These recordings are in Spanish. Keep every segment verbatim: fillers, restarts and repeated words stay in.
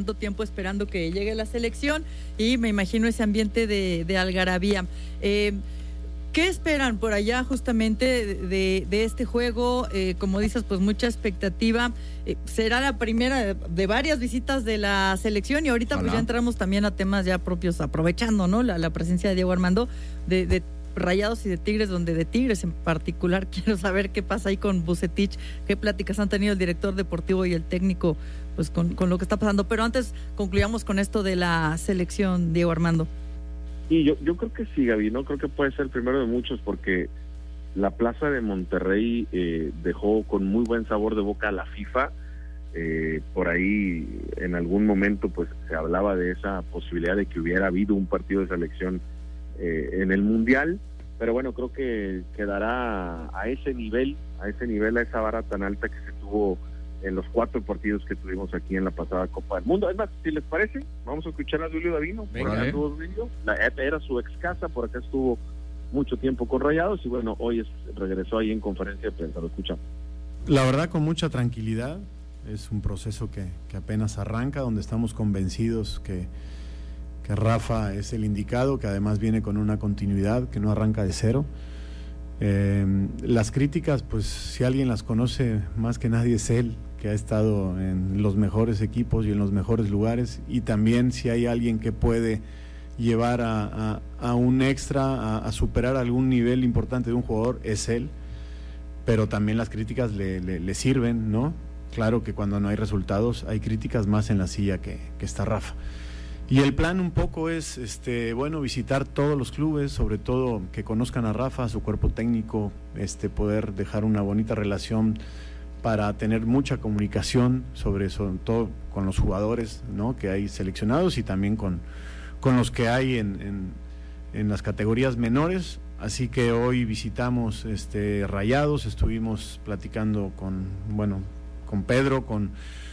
tanto tiempo esperando que llegue la selección y me imagino ese ambiente de, de algarabía. Eh, ¿Qué esperan por allá justamente de, de este juego? Eh, como dices, pues mucha expectativa. Eh, será la primera de, de varias visitas de la selección y ahorita Hola. pues ya entramos también a temas ya propios, aprovechando, ¿no? La, la presencia de Diego Armando, de, de Rayados y de Tigres, donde de Tigres en particular quiero saber qué pasa ahí con Vucetich, qué pláticas han tenido el director deportivo y el técnico, pues con, con lo que está pasando. Pero antes concluyamos con esto de la selección, Diego Armando. Y yo, yo creo que sí, Gaby, no creo que puede ser el primero de muchos, porque la plaza de Monterrey eh, dejó con muy buen sabor de boca a la FIFA. Eh, por ahí en algún momento pues se hablaba de esa posibilidad de que hubiera habido un partido de selección eh, en el Mundial, pero bueno, creo que quedará a ese nivel, a ese nivel, a esa vara tan alta que se tuvo en los cuatro partidos que tuvimos aquí en la pasada Copa del Mundo. Es más, si les parece, vamos a escuchar a Duilio Davino. Venga, por acá estuvo Duilio, la, era su ex casa, por acá estuvo mucho tiempo con Rayados y bueno, hoy es, regresó ahí en conferencia de prensa, lo escuchamos. La verdad, con mucha tranquilidad, es un proceso que, que apenas arranca, donde estamos convencidos que, que Rafa es el indicado, que además viene con una continuidad, que no arranca de cero. Eh, las críticas, pues si alguien las conoce más que nadie es él, que ha estado en los mejores equipos y en los mejores lugares, y también si hay alguien que puede llevar a, a, a un extra, a, a superar algún nivel importante de un jugador, es él, pero también las críticas le, le, le sirven, ¿no? Claro que cuando no hay resultados hay críticas más en la silla que, que está Rafa. Y el plan un poco es, este, bueno, visitar todos los clubes, sobre todo que conozcan a Rafa, a su cuerpo técnico, este, poder dejar una bonita relación para tener mucha comunicación sobre eso, todo con los jugadores, ¿no?, que hay seleccionados y también con, con los que hay en, en, en las categorías menores. Así que hoy visitamos este, Rayados, estuvimos platicando con, bueno, con Pedro, con...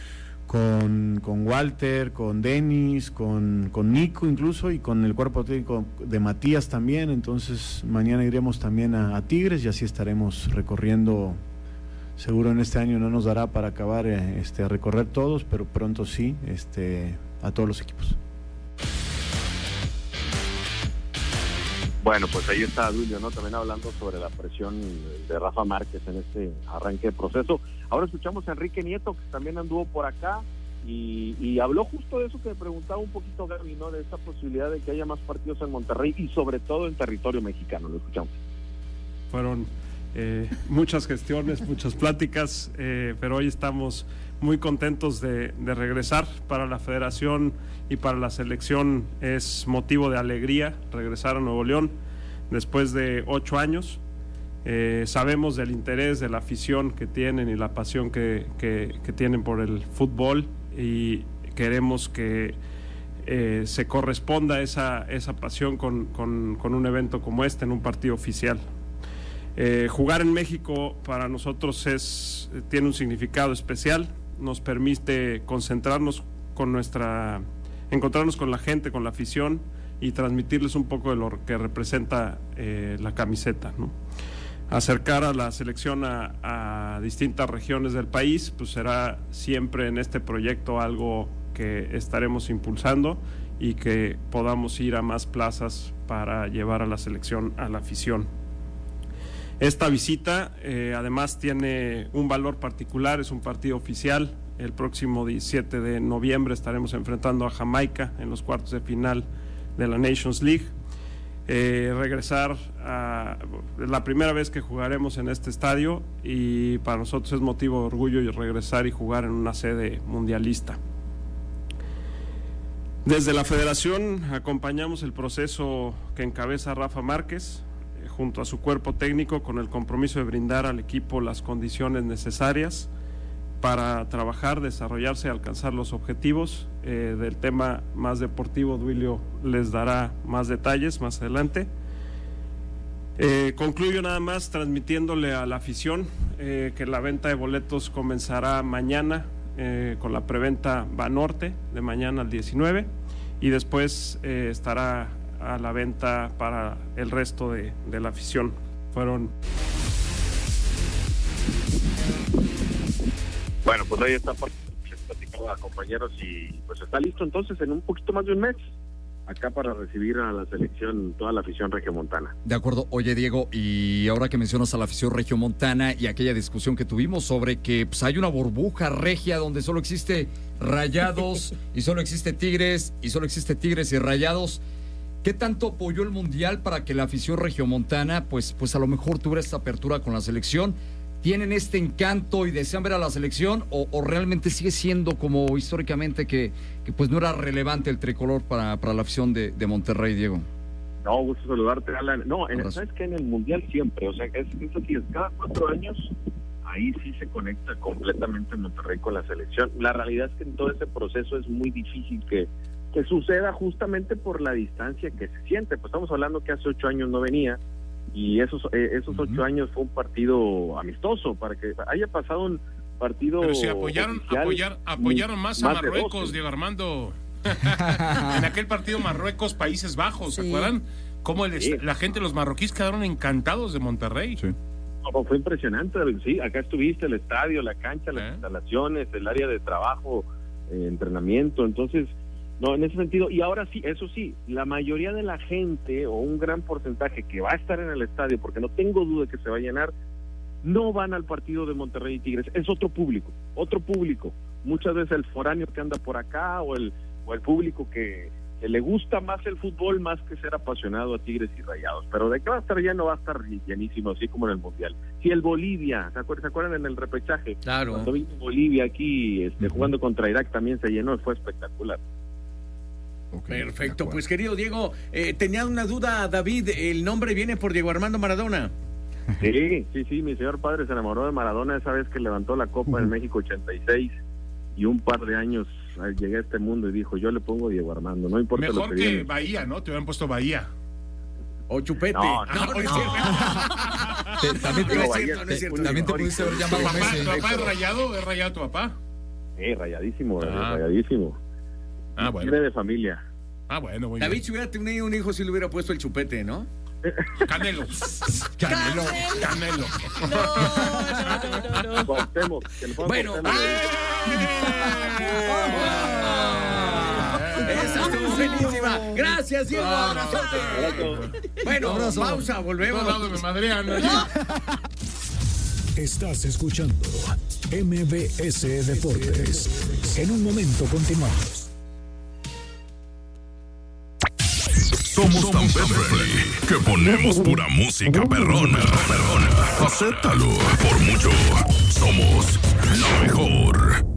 Con, con Walter, con Denis, con, con Nico incluso, y con el cuerpo técnico de Matías también. Entonces mañana iremos también a, a Tigres y así estaremos recorriendo. Seguro en este año no nos dará para acabar eh, este, a recorrer todos, pero pronto sí, este, a todos los equipos. Bueno, pues ahí está Duilio, ¿no? También hablando sobre la presión de Rafa Márquez en este arranque de proceso. Ahora escuchamos a Enrique Nieto, que también anduvo por acá y, y habló justo de eso que me preguntaba un poquito Gaby, ¿no? De esta posibilidad de que haya más partidos en Monterrey y sobre todo en territorio mexicano. Lo escuchamos. Fueron eh, muchas gestiones, muchas pláticas, eh, pero hoy estamos muy contentos de, de regresar. Para la federación y para la selección es motivo de alegría regresar a Nuevo León después de ocho años. Eh, sabemos del interés, de la afición que tienen y la pasión que, que, que tienen por el fútbol y queremos que eh, se corresponda esa, esa pasión con, con, con un evento como este en un partido oficial. Eh, jugar en México para nosotros es, tiene un significado especial, nos permite concentrarnos con nuestra, encontrarnos con la gente, con la afición y transmitirles un poco de lo que representa eh, la camiseta, ¿no? Acercar a la selección a, a distintas regiones del país, pues será siempre en este proyecto algo que estaremos impulsando y que podamos ir a más plazas para llevar a la selección a la afición. Esta visita eh, además tiene un valor particular, es un partido oficial. El próximo diecisiete de noviembre estaremos enfrentando a Jamaica en los cuartos de final de la Nations League. Eh, regresar a la primera vez que jugaremos en este estadio y para nosotros es motivo de orgullo y regresar y jugar en una sede mundialista. Desde la federación acompañamos el proceso que encabeza Rafa Márquez eh, junto a su cuerpo técnico con el compromiso de brindar al equipo las condiciones necesarias para trabajar, desarrollarse y alcanzar los objetivos. Eh, del tema más deportivo, Duilio les dará más detalles más adelante. Eh, concluyo nada más transmitiéndole a la afición eh, que la venta de boletos comenzará mañana eh, con la preventa Banorte de mañana al diecinueve y después eh, estará a la venta para el resto de, de la afición. Fueron... Bueno, pues ahí está platicando toda, compañeros, y pues está listo entonces en un poquito más de un mes acá para recibir a la selección, toda la afición regiomontana. De acuerdo. Oye, Diego, y ahora que mencionas a la afición regiomontana y aquella discusión que tuvimos sobre que pues, hay una burbuja regia donde solo existe Rayados y solo existe Tigres y solo existe Tigres y Rayados, ¿qué tanto apoyó el Mundial para que la afición regiomontana pues, pues a lo mejor tuviera esta apertura con la selección? ¿Tienen este encanto y desean ver a la selección o, o realmente sigue siendo como históricamente que, que pues no era relevante el tricolor para, para la afición de, de Monterrey, Diego? No, gusto saludarte, Alan. No, en, ¿sabes qué? En el Mundial siempre, o sea, es, es así, es cada cuatro años, ahí sí se conecta completamente Monterrey con la selección. La realidad es que en todo ese proceso es muy difícil que, que suceda justamente por la distancia que se siente. Pues estamos hablando que hace ocho años no venía, y esos eh, esos ocho uh-huh. años fue un partido amistoso para que haya pasado un partido. Pero si apoyaron apoyar, apoyaron más, más a Marruecos, Diego Armando. En aquel partido Marruecos Países Bajos, ¿se sí. acuerdan? Cómo el, sí. la gente, los marroquíes quedaron encantados de Monterrey. Sí. No, fue impresionante, sí, acá estuviste, el estadio, la cancha, las ¿Eh? instalaciones, el área de trabajo, eh, entrenamiento, entonces no, en ese sentido, y ahora sí, eso sí, la mayoría de la gente, o un gran porcentaje que va a estar en el estadio, porque no tengo duda que se va a llenar, no van al partido de Monterrey y Tigres, es otro público, otro público, muchas veces el foráneo que anda por acá, o el, o el público que, que le gusta más el fútbol, más que ser apasionado a Tigres y Rayados, pero de que va a estar lleno, va a estar llenísimo, así como en el Mundial. Si el Bolivia, ¿se acuerdan, ¿se acuerdan en el repechaje? Claro. Cuando vino Bolivia aquí, este, jugando contra Irak, también se llenó, fue espectacular. Okay, perfecto, pues querido Diego, eh, tenía una duda, David, ¿el nombre viene por Diego Armando Maradona? Sí, sí, sí, mi señor padre se enamoró de Maradona esa vez que levantó la Copa uh-huh. en México ochenta y seis, y un par de años llegué a este mundo y dijo, yo le pongo Diego Armando, no importa mejor lo que, que viene. Bahía, ¿no? Te hubieran puesto Bahía. O Chupete. No, no, no, no, no, no. Te, también te, no, es cierto, no es cierto, también te pudiste haber llamado ¿Tu papá, Messi. ¿Tu papá es rayado? ¿Es rayado tu papá? Sí, rayadísimo, ah. rayadísimo. Ah, bueno. Tiene de familia. Ah, bueno, muy David, bien. si hubiera tenido un hijo, si le hubiera puesto el Chupete, ¿no? Canelo. Canelo. Canelo. No, no, no, no. Cortemos, que le bueno. Esa estuvo buenísima. Gracias, Diego. Abrazote. Bueno, abrazo. Pausa, volvemos. No, me madrean. Estás escuchando M B S Deportes. En un momento continuamos. Somos tan friendly que ponemos pura música perrona. Perrona. Acéptalo. Por mucho, somos la mejor.